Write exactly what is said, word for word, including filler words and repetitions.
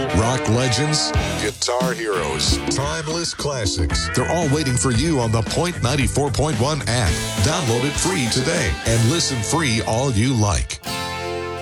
Rock legends, guitar heroes, timeless classics. They're all waiting for you on the Point ninety-four point one app. Download it free today and listen free all you like.